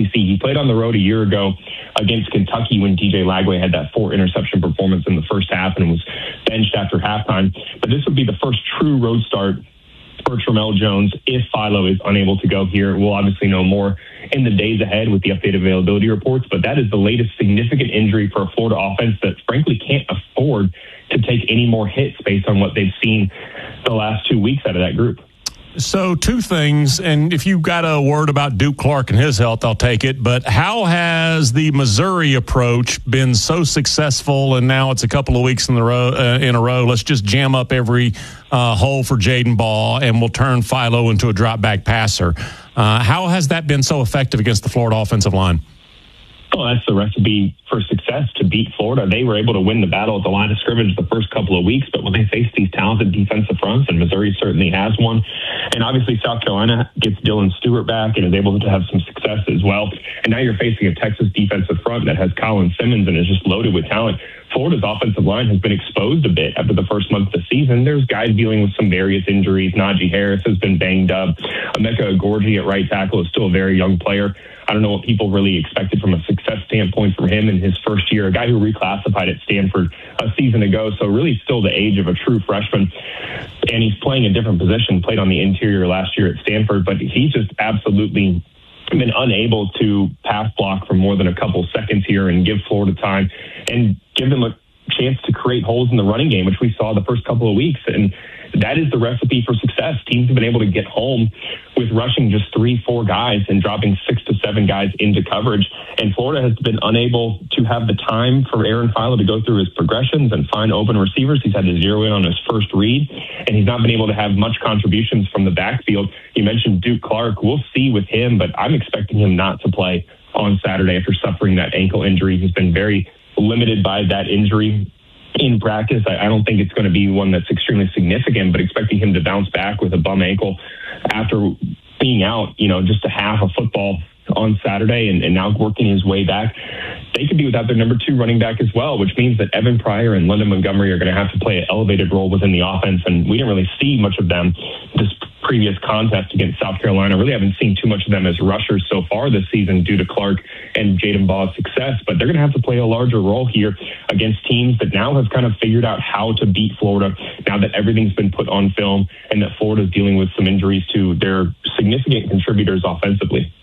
SEC. He played on the road a year ago against Kentucky when DJ Lagway had that 4-interception performance in the first half and was benched after halftime. But this would be the first true road start for Tramel Jones if Philo is unable to go here. We'll obviously know more in the days ahead with the updated availability reports, but that is the latest significant injury for a Florida offense that frankly can't afford to take any more hits based on what they've seen the last 2 weeks out of that group. So two things, and if you've got a word about Duke Clark and his health, I'll take it. But how has the Missouri approach been so successful, and now it's a couple of weeks in a row? Let's just jam up every hole for Jaden Ball, and we'll turn Philo into a drop-back passer. How has that been so effective against the Florida offensive line? Well, that's the recipe for success to beat Florida. They were able to win the battle at the line of scrimmage the first couple of weeks, but when they face these talented defensive fronts, and Missouri certainly has one, and obviously South Carolina gets Dylan Stewart back and is able to have some success as well. And now you're facing a Texas defensive front that has Colin Simmons and is just loaded with talent. Florida's offensive line has been exposed a bit after the first month of the season. There's guys dealing with some various injuries. Najee Harris has been banged up. Emeka Agorji at right tackle is still a very young player. I don't know what people really expected from a success standpoint from him in his first year, a guy who reclassified at Stanford a season ago, so really still the age of a true freshman. And he's playing a different position, played on the interior last year at Stanford, but he's just absolutely been unable to pass block for more than a couple seconds here and give Florida time and give them a chance to create holes in the running game, which we saw the first couple of weeks. And that is the recipe for success. Teams have been able to get home with rushing just 3-4 guys and dropping 6 to 7 guys into coverage. And Florida has been unable to have the time for Aaron Philo to go through his progressions and find open receivers. He's had to zero in on his first read, and he's not been able to have much contributions from the backfield. You mentioned Duke Clark. We'll see with him, but I'm expecting him not to play on Saturday after suffering that ankle injury. He's been very limited by that injury in practice. I don't think it's going to be one that's extremely significant, but expecting him to bounce back with a bum ankle after being out, just a half of football on Saturday and now working his way back. They could be without their number 2 running back as well, which means that Evan Pryor and London Montgomery are going to have to play an elevated role within the offense. And we didn't really see much of them this previous contest against South Carolina. Really haven't seen too much of them as rushers so far this season due to Clark and Jaden Ball's success, but they're going to have to play a larger role here against teams that now have kind of figured out how to beat Florida now that everything's been put on film and that Florida's dealing with some injuries to their significant contributors offensively.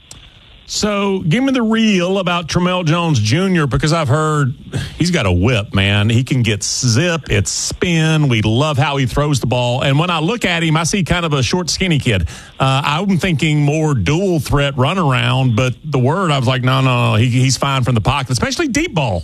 So give me the reel about Tramel Jones Jr. because I've heard he's got a whip, man. He can get zip, it's spin. We love how he throws the ball. And when I look at him, I see kind of a short, skinny kid. I'm thinking more dual threat runaround, but the word, I was like, no, he's fine from the pocket, especially deep ball.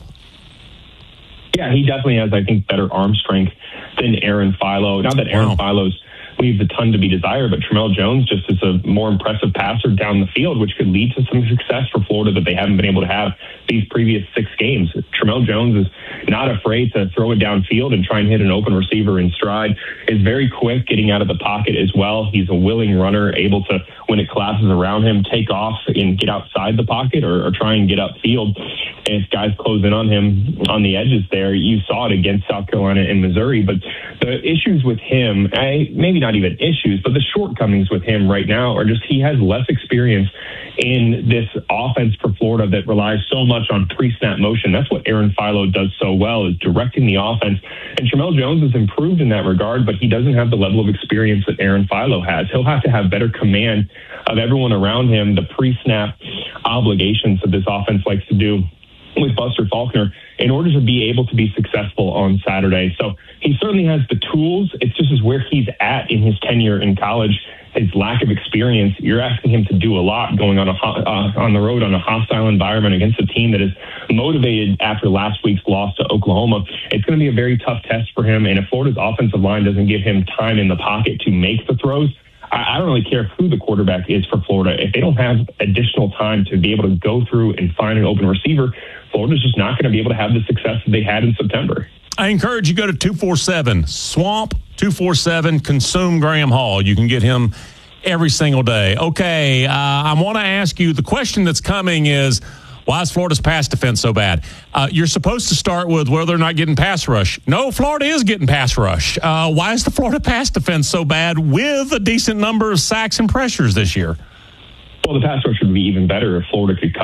Yeah, he definitely has, I think, better arm strength than Aaron Philo. Not that Aaron Philo's leaves a ton to be desired, but Tramel Jones just is a more impressive passer down the field, which could lead to some success for Florida that they haven't been able to have these previous 6 games. Tramel Jones is not afraid to throw it downfield and try and hit an open receiver in stride, is very quick getting out of the pocket as well. He's a willing runner, able to, when it collapses around him, take off and get outside the pocket or try and get upfield. And if guys close in on him on the edges there, you saw it against South Carolina and Missouri. But the issues with him, maybe not even issues, but the shortcomings with him right now are just he has less experience in this offense for Florida that relies so much on pre-snap motion. That's what Aaron Philo does so well, is directing the offense. And Tramel Jones has improved in that regard, but he doesn't have the level of experience that Aaron Philo has. He'll have to have better command of everyone around him, the pre-snap obligations that this offense likes to do with Buster Faulkner in order to be able to be successful on Saturday. So he certainly has the tools. It's just as where he's at in his tenure in college, his lack of experience. You're asking him to do a lot going on the road on a hostile environment against a team that is motivated after last week's loss to Oklahoma. It's going to be a very tough test for him. And if Florida's offensive line doesn't give him time in the pocket to make the throws, I don't really care who the quarterback is for Florida. If they don't have additional time to be able to go through and find an open receiver, Florida's just not going to be able to have the success that they had in September. I encourage you to go to 247 Swamp 247 consume Graham Hall. You can get him every single day. Okay, I want to ask you, the question that's coming is, why is Florida's pass defense so bad? You're supposed to start with whether they're not getting pass rush. No, Florida is getting pass rush. Why is the Florida pass defense so bad with a decent number of sacks and pressures this year? Well, the pass rush would be even better if Florida could